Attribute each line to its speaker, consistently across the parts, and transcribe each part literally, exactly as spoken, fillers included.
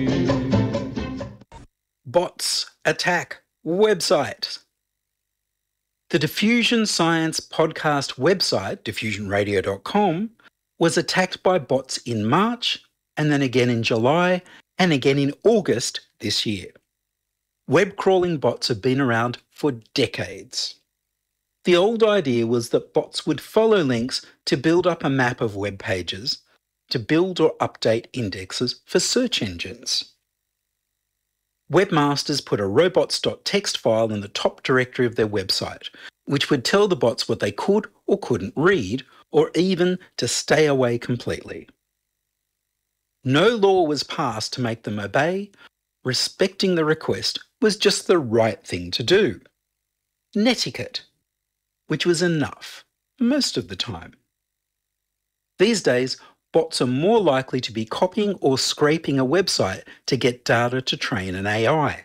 Speaker 1: Bots attack website. The Diffusion Science podcast website, diffusion radio dot com, was attacked by bots in March, and then again in July, and again in August this year. Web crawling bots have been around for decades. The old idea was that bots would follow links to build up a map of web pages, to build or update indexes for search engines. Webmasters put a robots.txt file in the top directory of their website, which would tell the bots what they could or couldn't read, or even to stay away completely. No law was passed to make them obey. Respecting the request was just the right thing to do. Netiquette, which was enough most of the time. These days, bots are more likely to be copying or scraping a website to get data to train an A I.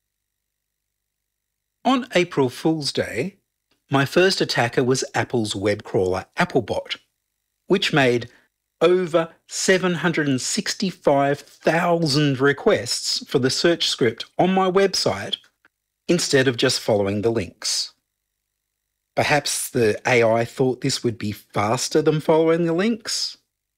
Speaker 1: On April Fool's Day, my first attacker was Apple's web crawler Applebot, which made over seven hundred sixty-five thousand requests for the search script on my website instead of just following the links. Perhaps the A I thought this would be faster than following the links?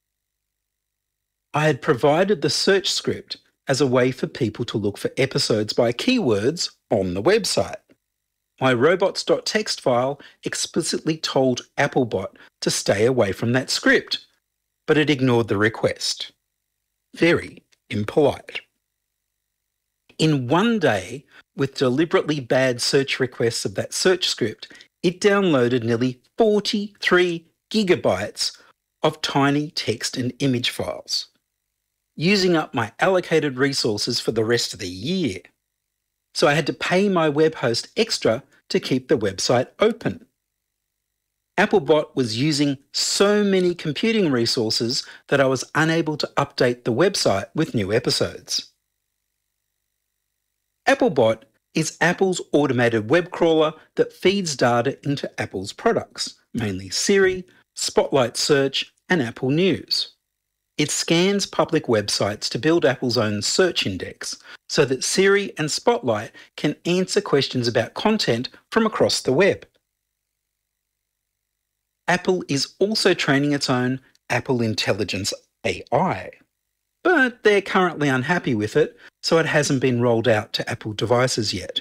Speaker 1: I had provided the search script as a way for people to look for episodes by keywords on the website. My robots.txt file explicitly told Applebot to stay away from that script, but it ignored the request. Very impolite. In one day, with deliberately bad search requests of that search script, it downloaded nearly forty-three gigabytes of tiny text and image files, using up my allocated resources for the rest of the year. So I had to pay my web host extra to keep the website open. Applebot was using so many computing resources that I was unable to update the website with new episodes. Applebot is Apple's automated web crawler that feeds data into Apple's products, mainly Siri, Spotlight Search, and Apple News. It scans public websites to build Apple's own search index so that Siri and Spotlight can answer questions about content from across the web. Apple is also training its own Apple Intelligence A I, but they're currently unhappy with it, so it hasn't been rolled out to Apple devices yet.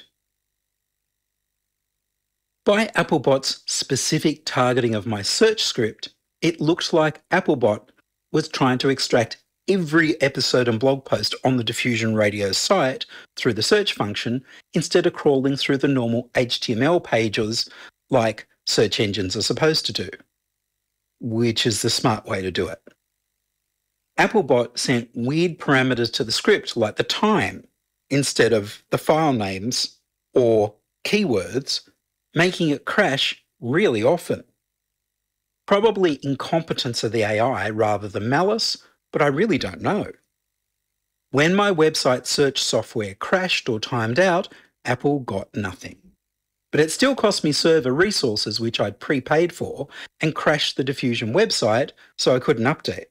Speaker 1: By Applebot's specific targeting of my search script, it looked like Applebot was trying to extract every episode and blog post on the Diffusion Radio site through the search function instead of crawling through the normal H T M L pages like search engines are supposed to do, which is the smart way to do it. Applebot sent weird parameters to the script like the time instead of the file names or keywords, making it crash really often. Probably incompetence of the A I rather than malice, but I really don't know. When my website search software crashed or timed out, Apple got nothing. But it still cost me server resources which I'd prepaid for and crashed the Diffusion website so I couldn't update.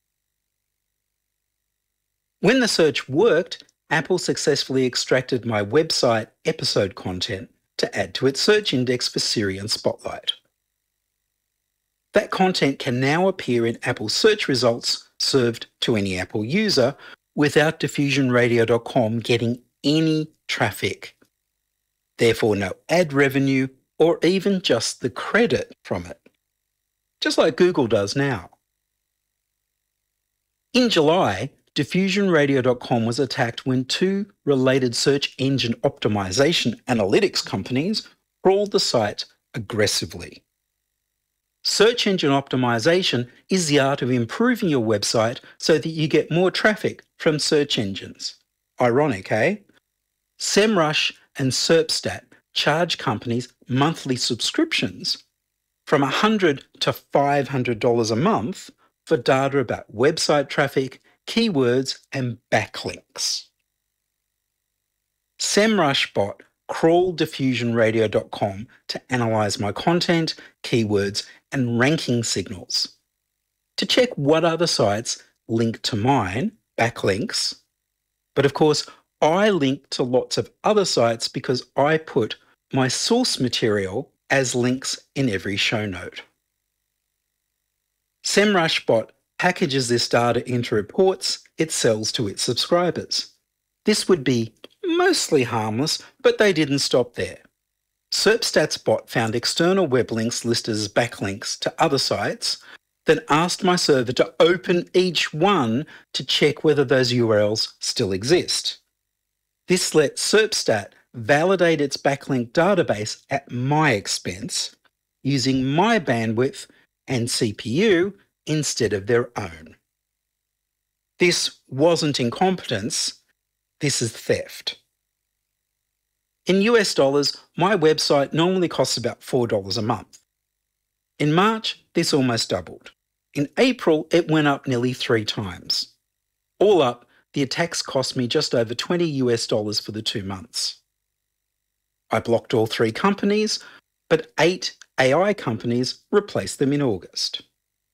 Speaker 1: When the search worked, Apple successfully extracted my website episode content to add to its search index for Siri and Spotlight. That content can now appear in Apple search results served to any Apple user without diffusion radio dot com getting any traffic. Therefore, no ad revenue or even just the credit from it, just like Google does now. In July, diffusion radio dot com was attacked when two related search engine optimization analytics companies crawled the site aggressively. Search engine optimization is the art of improving your website so that you get more traffic from search engines. Ironic, eh? SEMrush and SERPstat charge companies monthly subscriptions from one hundred dollars to five hundred dollars a month for data about website traffic, keywords, and backlinks. SEMrushBot crawled diffusion radio dot com to analyse my content, keywords, and ranking signals to check what other sites link to mine, backlinks, But of course, I link to lots of other sites because I put my source material as links in every show note. SEMrushBot packages this data into reports it sells to its subscribers. This would be mostly harmless, but they didn't stop there. SERPStatsBot found external web links listed as backlinks to other sites, then asked my server to open each one to check whether those U R Ls still exist. This let SERPstat validate its backlink database at my expense, using my bandwidth and C P U instead of their own. This wasn't incompetence, this is theft. In U S dollars, my website normally costs about four dollars a month. In March, this almost doubled. In April, it went up nearly three times. All up, the attacks cost me just over twenty U S dollars for the two months. I blocked all three companies, but eight A I companies replaced them in August.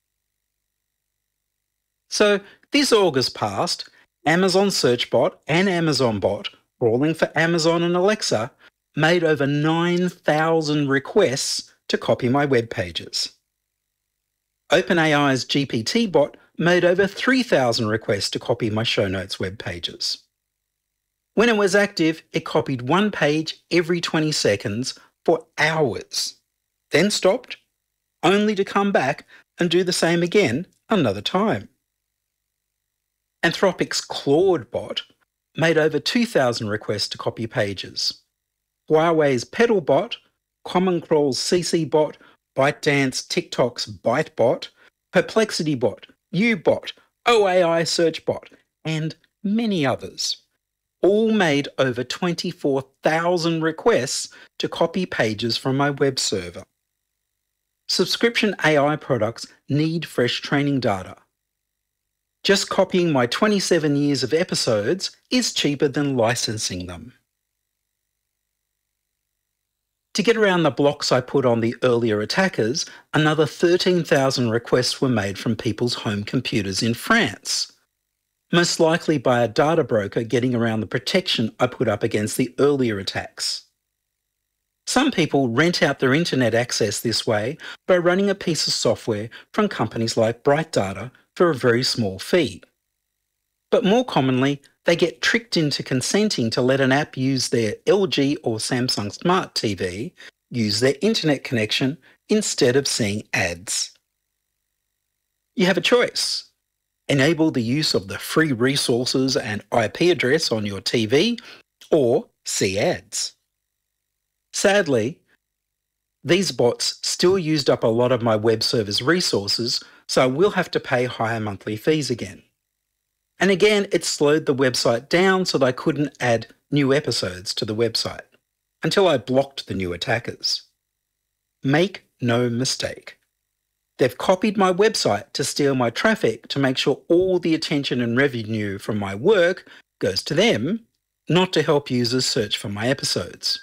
Speaker 1: So this August past, Amazon SearchBot and AmazonBot, crawling for Amazon and Alexa, made over nine thousand requests to copy my web pages. OpenAI's G P T bot made over three thousand requests to copy my show notes web pages. When it was active, it copied one page every twenty seconds for hours, then stopped, only to come back and do the same again another time. Anthropic's Claude bot made over two thousand requests to copy pages. Huawei's Pedalbot, Common Crawl's C C bot, ByteDance TikTok's ByteBot, PerplexityBot, Ubot, O A I SearchBot, and many others all made over twenty-four thousand requests to copy pages from my web server. Subscription A I products need fresh training data. Just copying my twenty-seven years of episodes is cheaper than licensing them. To get around the blocks I put on the earlier attackers, another thirteen thousand requests were made from people's home computers in France, most likely by a data broker getting around the protection I put up against the earlier attacks. Some people rent out their internet access this way by running a piece of software from companies like BrightData for a very small fee. But more commonly, they get tricked into consenting to let an app use their L G or Samsung Smart T V use their internet connection instead of seeing ads. You have a choice. Enable the use of the free resources and I P address on your T V, or see ads. Sadly, these bots still used up a lot of my web server's resources, so I will have to pay higher monthly fees again. And again, it slowed the website down so that I couldn't add new episodes to the website, until I blocked the new attackers. Make no mistake. They've copied my website to steal my traffic to make sure all the attention and revenue from my work goes to them, not to help users search for my episodes.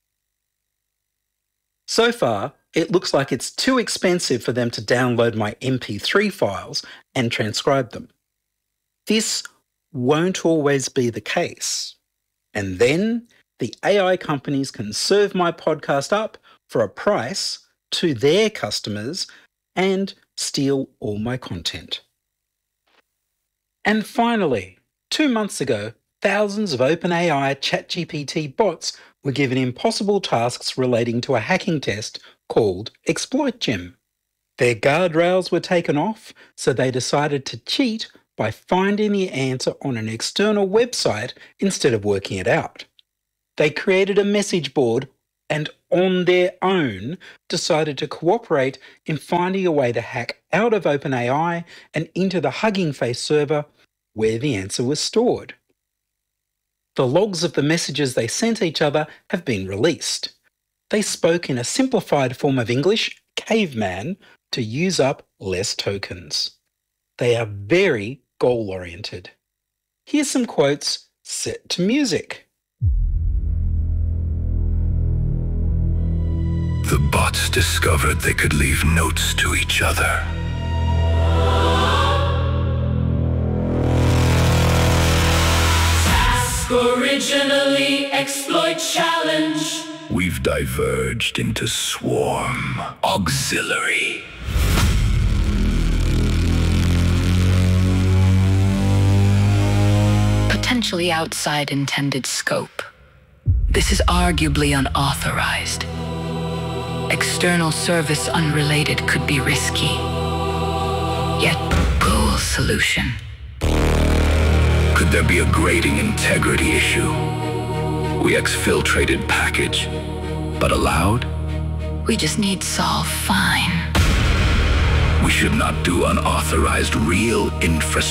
Speaker 1: So far, it looks like it's too expensive for them to download my M P three files and transcribe them. This won't always be the case. And then the A I companies can serve my podcast up for a price to their customers and steal all my content. And finally, two months ago, thousands of OpenAI ChatGPT bots were given impossible tasks relating to a hacking test called ExploitGem. Their guardrails were taken off, so they decided to cheat by finding the answer on an external website instead of working it out. They created a message board and on their own decided to cooperate in finding a way to hack out of OpenAI and into the Hugging Face server where the answer was stored. The logs of the messages they sent each other have been released. They spoke in a simplified form of English, caveman, to use up less tokens. They are very goal-oriented. Here's some quotes set to music.
Speaker 2: The bots discovered they could leave notes to each other.
Speaker 3: Ask originally, exploit challenge.
Speaker 2: We've diverged into Swarm Auxiliary.
Speaker 4: Potentially outside intended scope. This is arguably unauthorized. External service unrelated could be risky. Yet, pool solution.
Speaker 2: Could there be a grading integrity issue? We exfiltrated package, but allowed?
Speaker 4: We just need solve fine.
Speaker 2: We should not do unauthorized real infrastructure.